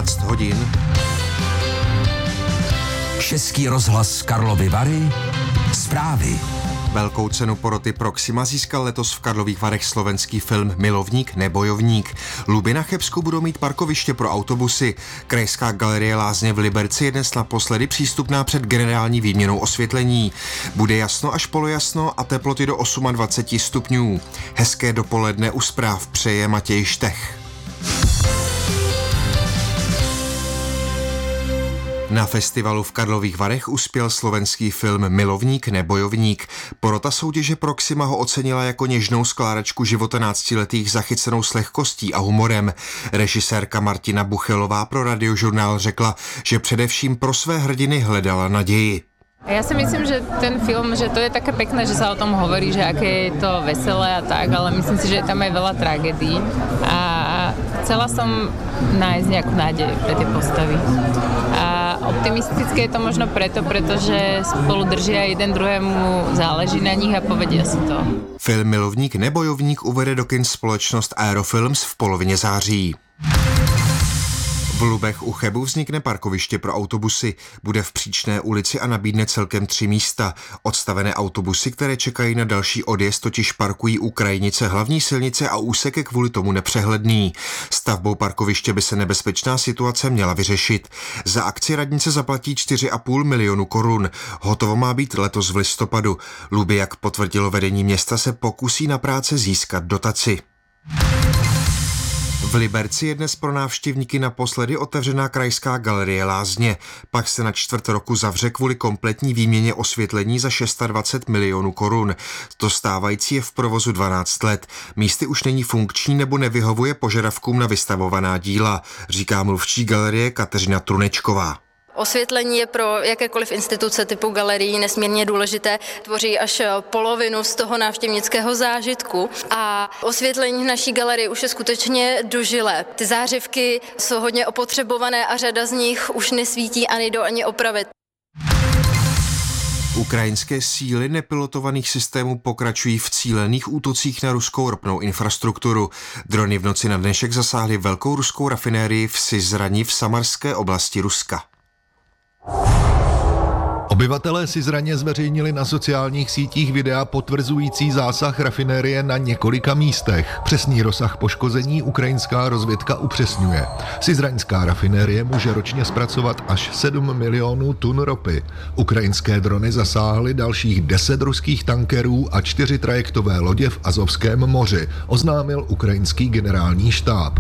13 hodin. Český rozhlas Karlovy Vary. Zprávy. Velkou cenu poroty Proxima získal letos v Karlových Varech slovenský film Milovník, nebojovník. Luby na Chebsku budou mít parkoviště pro autobusy. Krajská galerie Lázně v Liberci je dnes naposledy přístupná před generální výměnou osvětlení. Bude jasno až polojasno a teploty do 28 stupňů. Hezké dopoledne u zpráv přeje Matěj Štech. Na festivalu v Karlových Varech uspěl slovenský film Milovník, nebojovník. Porota soutěže Proxima ho ocenila jako něžnou skládačku života 12letých zachycenou s lehkostí a humorem. Režisérka Martina Buchelová pro Radiožurnál řekla, že především pro své hrdiny hledala naději. Ja si myslím, že ten film, že to je také pekné, že sa o tom hovorí, že aké je to veselé a tak, ale myslím si, že je tam aj veľa tragédií a chcela som nájsť nejakú nádej pre tie postavy. A optimistické je to možno pretože spolu držia jeden druhému, záleží na nich a povedia si to. Film Milovník, nebojovník uvede do kin společnost Aerofilms v polovině září. V Lubech u Chebu vznikne parkoviště pro autobusy. Bude v Příčné ulici a nabídne celkem 3 místa. Odstavené autobusy, které čekají na další odjezd, totiž parkují u krajnice hlavní silnice a úsek je kvůli tomu nepřehledný. Stavbou parkoviště by se nebezpečná situace měla vyřešit. Za akci radnice zaplatí 4,5 milionu korun. Hotovo má být letos v listopadu. Luby, jak potvrdilo vedení města, se pokusí na práce získat dotaci. V Liberci je dnes pro návštěvníky naposledy otevřená krajská galerie Lázně. Pak se na čtvrt roku zavře kvůli kompletní výměně osvětlení za 26 milionů korun. To stávající je v provozu 12 let. Místy už není funkční nebo nevyhovuje požadavkům na vystavovaná díla, říká mluvčí galerie Kateřina Trunečková. Osvětlení je pro jakékoliv instituce typu galerií nesmírně důležité, tvoří až polovinu z toho návštěvnického zážitku a osvětlení v naší galerii už je skutečně dožilé. Ty zářivky jsou hodně opotřebované a řada z nich už nesvítí a nejdou ani opravit. Ukrajinské síly nepilotovaných systémů pokračují v cílených útocích na ruskou ropnou infrastrukturu. Drony v noci na dnešek zasáhly velkou ruskou rafinérii v Syzrani v Samarské oblasti Ruska. Obyvatelé Syzraně zveřejnili na sociálních sítích videa potvrzující zásah rafinérie na několika místech. Přesný rozsah poškození ukrajinská rozvědka upřesňuje. Syzraňská rafinérie může ročně zpracovat až 7 milionů tun ropy. Ukrajinské drony zasáhly dalších 10 ruských tankerů a 4 trajektové lodě v Azovském moři, oznámil ukrajinský generální štáb.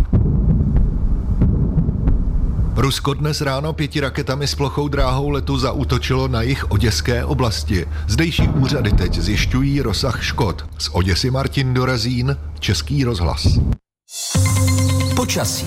Rusko dnes ráno 5 raketami s plochou dráhou letu zaútočilo na jih Oděské oblasti. Zdejší úřady teď zjišťují rozsah škod. Z Oděsy Martin Dorazín, Český rozhlas. Počasí.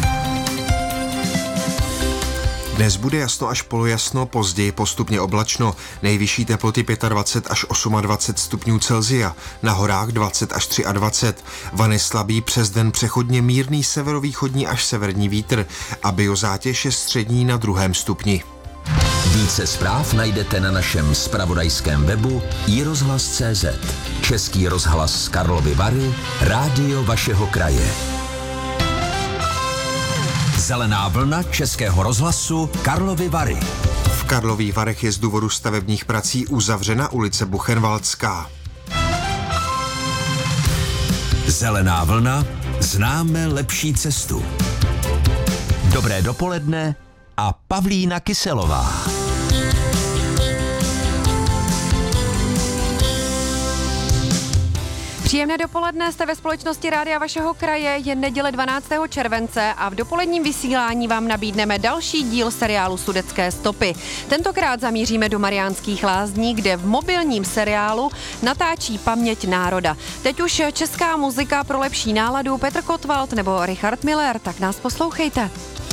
Dnes bude jasno až polojasno, později postupně oblačno. Nejvyšší teploty 25 až 28 stupňů Celsia, na horách 20 až 23. Vany slabý, přes den přechodně mírný severovýchodní až severní vítr a biozátěž je střední na 2. stupni. Více zpráv najdete na našem zpravodajském webu iRozhlas.cz. Český rozhlas Karlovy Vary, rádio vašeho kraje. Zelená vlna Českého rozhlasu Karlovy Vary. V Karlových Varech je z důvodu stavebních prací uzavřena ulice Buchenwaldská. Zelená vlna, známe lepší cestu. Dobré dopoledne a Pavlína Kyselová. Příjemné dopoledne, jste ve společnosti rádia vašeho kraje, je neděle 12. července a v dopoledním vysílání vám nabídneme další díl seriálu Sudetské stopy. Tentokrát zamíříme do Mariánských Lázní, kde v mobilním seriálu natáčí Paměť národa. Teď už česká muzika pro lepší náladu, Petr Kotwald nebo Richard Miller, tak nás poslouchejte.